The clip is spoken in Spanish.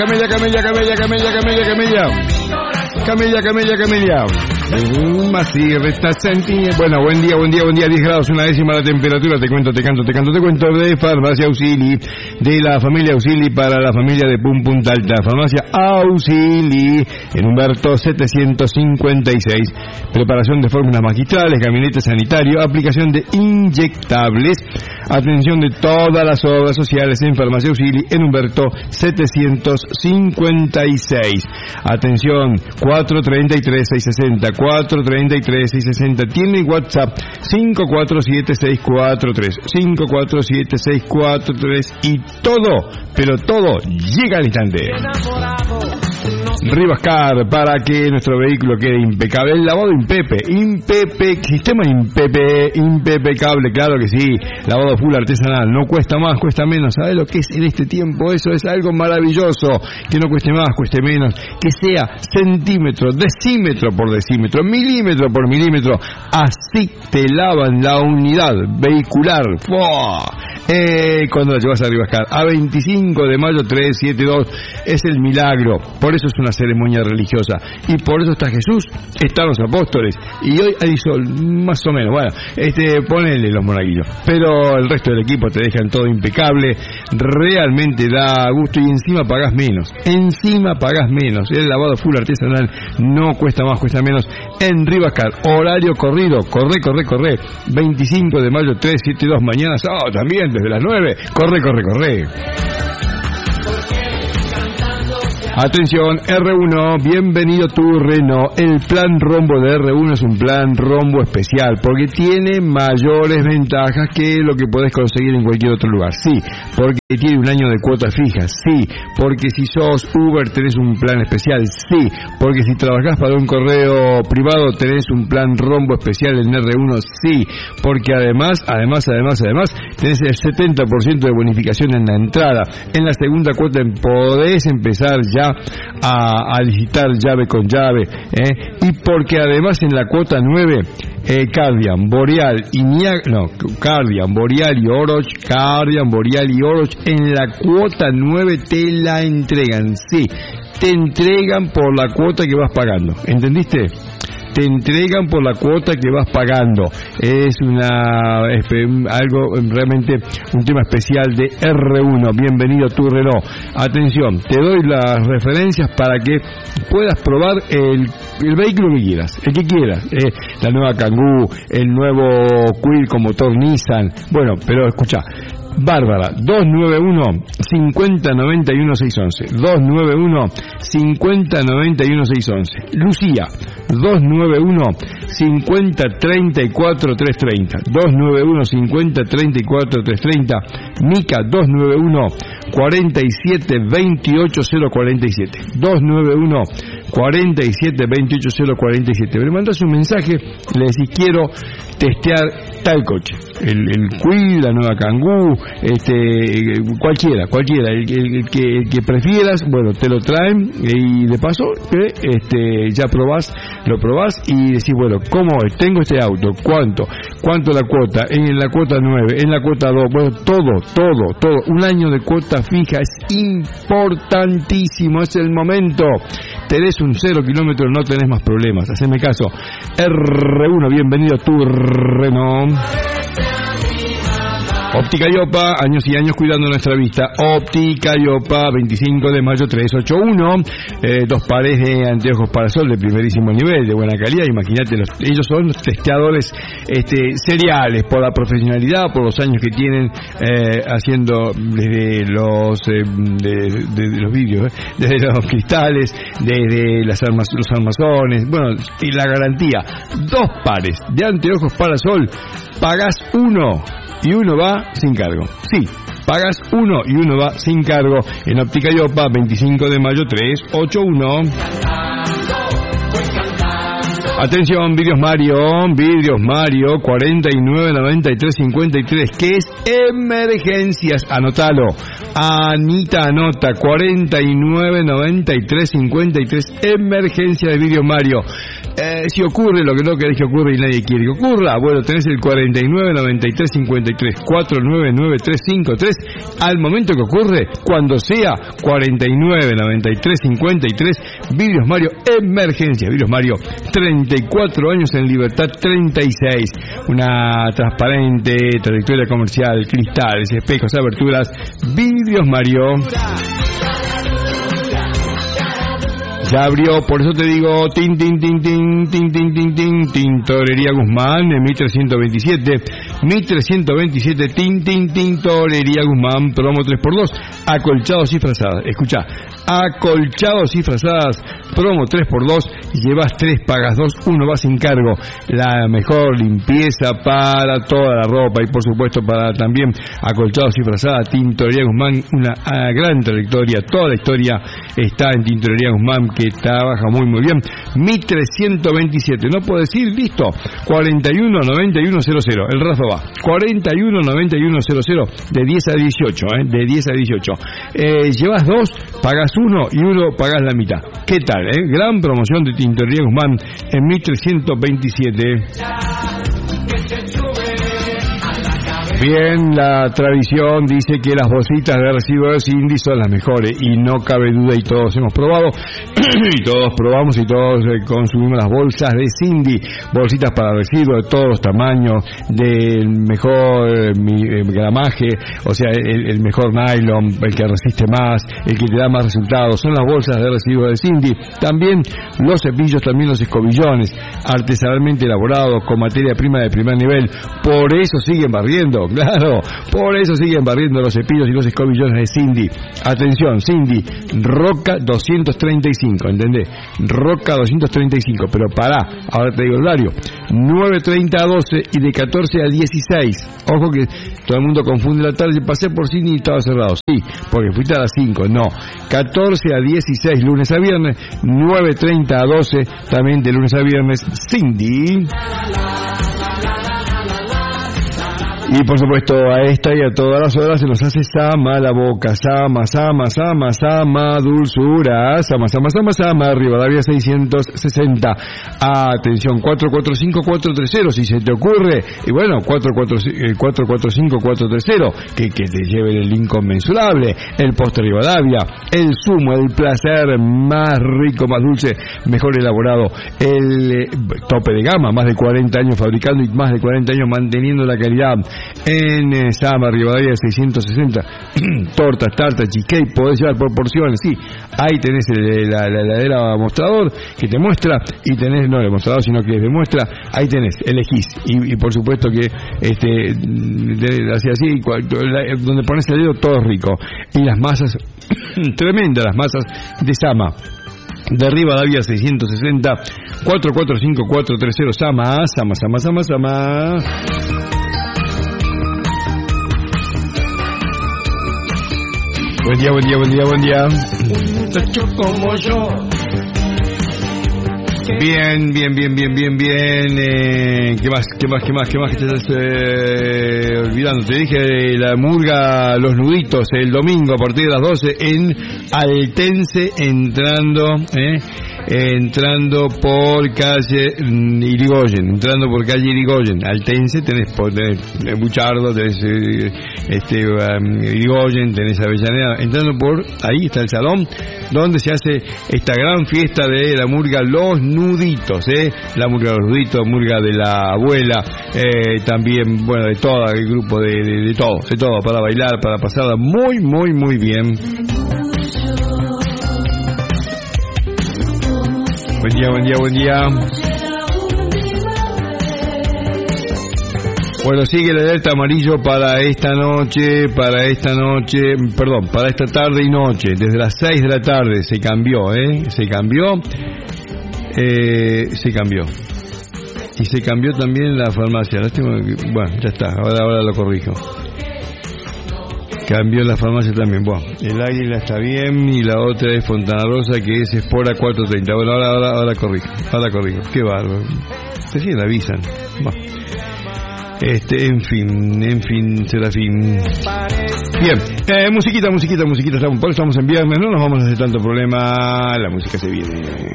Camella. Así, bueno, buen día, 10 grados, una décima la temperatura, te cuento de Farmacia Auxili, de la familia Auxili para la familia de Punta Alta. Farmacia Auxili, en Humberto 756, preparación de fórmulas magistrales, gabinete sanitario, aplicación de inyectables, atención de todas las obras sociales en Farmacia Auxili, en Humberto 756. Atención, 433-660, 433-660. Tiene WhatsApp 547-643, y todo, pero todo llega al instante. Rivascar, para que nuestro vehículo quede impecable. El lavado Impepe, sistema impecable, claro que sí. Lavado full artesanal, no cuesta más, cuesta menos. ¿Sabes lo que es en este tiempo? Eso es algo maravilloso. Que no cueste más, cueste menos. Que sea centímetro, decímetro por decímetro, milímetro por milímetro. Así te lavan la unidad vehicular. Cuando la llevas a Rivascar, a 25 de mayo 372, es el milagro. Por eso es una ceremonia religiosa, y por eso está Jesús, están los apóstoles, y hoy hay sol, más o menos. Bueno, ponele los monaguillos, pero el resto del equipo te dejan todo impecable. Realmente da gusto, y encima pagás menos. El lavado full artesanal no cuesta más, cuesta menos. En Rivascar, horario corrido, corre. 25 de mayo 372, mañana sábado también, desde las 9, corre. Atención, R1, bienvenido tu Renault. El plan rombo de R1 es un plan rombo especial porque tiene mayores ventajas que lo que podés conseguir en cualquier otro lugar. Sí, porque tiene un año de cuotas fijas. Sí, porque si sos Uber tenés un plan especial. Sí, porque si trabajás para un correo privado tenés un plan rombo especial en R1. Sí, porque además tenés el 70% de bonificación en la entrada. En la segunda cuota podés empezar ya a licitar llave con llave, y porque además en la cuota 9 Cardian, Boreal y Oroch en la cuota 9 te la entregan. Sí, te entregan por la cuota que vas pagando, ¿entendiste? Te entregan por la cuota que vas pagando. Es algo realmente, un tema especial de R1. Bienvenido tu Renault. Atención, te doy las referencias para que puedas probar el vehículo que quieras, el que quieras. La nueva Kangoo, el nuevo Kwid con motor Nissan. Bueno, pero escucha. Bárbara, 291-5091-611, 291-5091-611. Lucía, 291-5034-330, 291-5034-330. Mica, 291-4728-047, 291-4728-047. Me mandas un mensaje, le decís quiero testear tal coche, el Kwid, la nueva Kangoo, cualquiera, el que prefieras. Bueno, te lo traen, y de paso ya lo probás y decís, bueno, ¿cómo es? Tengo este auto, ¿cuánto la cuota? En la cuota 9, en la cuota 2, bueno, todo. Un año de cuota fija es importantísimo, es el momento. Tenés un 0 kilómetro, no tenés más problemas, haceme caso. R1, bienvenido a tu Renault. Óptica Iopa, años y años cuidando nuestra vista. Óptica Iopa, 25 de mayo 381, 2 pares de anteojos para sol de primerísimo nivel, de buena calidad. Imagínate, ellos son testeadores seriales por la profesionalidad, por los años que tienen haciendo desde los vidrios, desde los cristales, desde los armazones. Bueno, y la garantía, 2 pares de anteojos para sol, pagás uno y uno va sin cargo. Sí, pagas uno y uno va sin cargo. En Óptica Iopa, 25 de mayo 381. Atención, Vidrios Mario, 499353, que es emergencias. Anótalo. Anita anota, 499353, emergencia de Vidrios Mario. Si ocurre lo que no querés que ocurra y nadie quiere que ocurra, bueno, tenés el 49 93 53 499353. Al momento que ocurre, cuando sea 49 93 53, Vidrios Mario Emergencia. Vidrios Mario, 34 años en libertad 36. Una transparente trayectoria comercial, cristales, espejos, aberturas. Vidrios Mario. Ya abrió, por eso te digo, Tintorería Guzmán, en 1327, Tintorería Guzmán, promo 3x2, acolchados y frazadas. Escucha, acolchados y frazadas, promo 3x2, llevas 3, pagas 2, 1 va sin cargo. La mejor limpieza para toda la ropa y por supuesto para también acolchados y frazadas. Tintorería Guzmán, una gran trayectoria, toda la historia está en Tintorería Guzmán, que trabaja muy bien. 1327, no puedo decir, listo, 419100, el razo va, 419100, de 10 a 18, de 10 a 18. Llevas 2, pagas 1 y 1 pagas la mitad. ¿Qué tal, Gran promoción de Tintorería Guzmán en 1327. Bien, la tradición dice que las bolsitas de residuos de Cindy son las mejores y no cabe duda, y todos hemos probado y todos probamos y todos consumimos las bolsas de Cindy, bolsitas para residuos de todos los tamaños, del mejor gramaje, o sea, el mejor nylon, el que resiste más, el que te da más resultados, son las bolsas de residuos de Cindy. También los cepillos, también los escobillones, artesanalmente elaborados con materia prima de primer nivel, por eso siguen barriendo. Claro, por eso siguen barriendo los cepillos y los escobillones de Cindy. Atención, Cindy, Roca 235, ¿entendés? Roca 235, pero pará, ahora te digo el horario, 9:30 a 12 y de 14 a 16. Ojo que todo el mundo confunde la tarde, pasé por Cindy y estaba cerrado. Sí, porque fuiste a las 5, no. 14 a 16, lunes a viernes, 9:30 a 12, también de lunes a viernes, Cindy. Y por supuesto a esta y a todas las horas se nos hace Sama la boca, Sama, dulzura, Sama, Rivadavia 660. Atención, 445-430, si se te ocurre, y bueno, 445-430, que te lleve el inconmensurable, el postre Rivadavia, el zumo, el placer más rico, más dulce, mejor elaborado, el tope de gama, más de 40 años fabricando y más de 40 años manteniendo la calidad. En Sama, Rivadavia 660, tortas, tartas, cheesecake, podés llevar por porciones, sí, ahí tenés la heladera mostrador que te muestra, y tenés, no el mostrador sino que te muestra, ahí tenés, elegís, y por supuesto que así, donde pones el dedo todo es rico, y las masas, tremendas las masas de Sama. De Rivadavia 660, 445-430, Sama. Buen día. Un muchacho como yo. Bien. ¿Qué más que te estás olvidando? Te dije la murga Los Nuditos el domingo a partir de las 12 en Altense, entrando por calle Irigoyen, Altense, tenés Buchardo, tenés Irigoyen, tenés Avellaneda, entrando por ahí está el salón donde se hace esta gran fiesta de la murga Los Nuditos, la murga Los Nuditos, murga de la abuela, también, bueno, de todo el grupo de todo, para bailar, para pasarla muy bien. Buen día. Bueno, sigue el alerta amarillo para esta tarde y noche, desde las 6 de la tarde se cambió. Y se cambió también la farmacia. Bueno, ya está, ahora lo corrijo. Cambió la farmacia también. Bueno, el Águila está bien y la otra es Fontana Rosa, que es Espora 430. Bueno, ahora corrijo. Qué bárbaro. Recién avisan. Bueno. En fin, Serafín. Bien, musiquita. Por eso estamos en viernes, no nos vamos a hacer tanto problema. La música se viene.